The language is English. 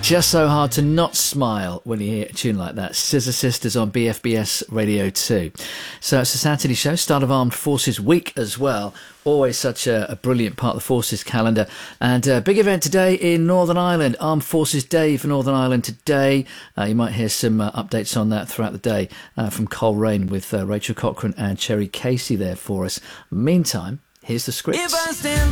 just so hard to not smile when you hear a tune like that. Scissor Sisters on BFBS Radio 2. So it's a Saturday show, start of Armed Forces Week as well. Always such a brilliant part of the Forces calendar. And a big event today in Northern Ireland. Armed Forces Day for Northern Ireland today. You might hear some updates on that throughout the day from Coleraine with Rachel Cochrane and Cherry Casey there for us. Meantime, here's the script.